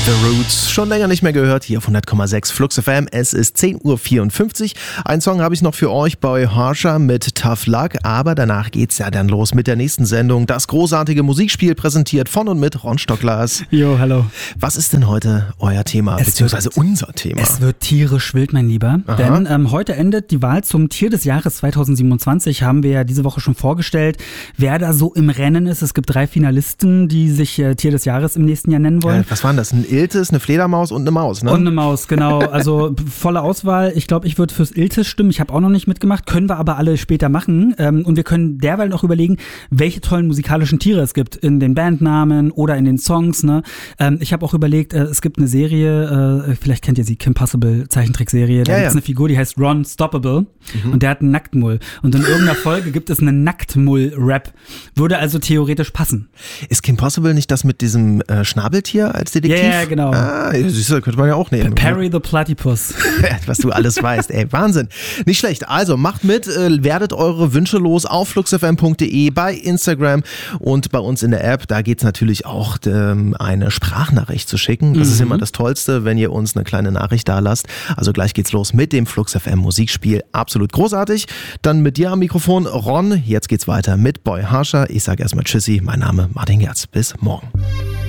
The Roots, schon länger nicht mehr gehört, hier auf 100,6 Flux FM. Es ist 10.54 Uhr. Einen Song habe ich noch für euch bei Harsha mit Tough Luck, aber danach geht's ja dann los mit der nächsten Sendung. Das großartige Musikspiel präsentiert von und mit Ron Stocklers. Jo, hallo. Was ist denn heute euer Thema, beziehungsweise unser Thema? Es wird tierisch wild, mein Lieber. Aha. Denn heute endet die Wahl zum Tier des Jahres 2027, haben wir ja diese Woche schon vorgestellt, wer da so im Rennen ist. Es gibt 3 Finalisten, die sich Tier des Jahres im nächsten Jahr nennen wollen. Was waren das? Ein Iltis, eine Fledermaus und eine Maus, ne? Und eine Maus, genau. Also volle Auswahl. Ich glaube, ich würde fürs Iltis stimmen. Ich habe auch noch nicht mitgemacht. Können wir aber alle später machen. Und wir können derweil noch überlegen, welche tollen musikalischen Tiere es gibt in den Bandnamen oder in den Songs. Ne? Ich habe auch überlegt, es gibt eine Serie, vielleicht kennt ihr sie, Kim Possible, Zeichentrickserie. Da gibt es eine Figur, die heißt Ron Stoppable. Und der hat einen Nacktmull. Und in irgendeiner Folge gibt es einen Nacktmull-Rap. Würde also theoretisch passen. Ist Kim Possible nicht das mit diesem Schnabeltier als Detektiv? Ja, genau. Ah, siehst du, könnte man ja auch nehmen. Perry the Platypus. Was du alles weißt, ey, Wahnsinn. Nicht schlecht. Also macht mit, werdet eure Wünsche los auf fluxfm.de, bei Instagram und bei uns in der App. Da geht's natürlich auch, eine Sprachnachricht zu schicken. Das ist immer das Tollste, wenn ihr uns eine kleine Nachricht da lasst. Also gleich geht's los mit dem Flux FM Musikspiel. Absolut großartig. Dann mit dir am Mikrofon, Ron. Jetzt geht's weiter mit Boy Harsha. Ich sage erstmal Tschüssi. Mein Name Martin Gerz. Bis morgen.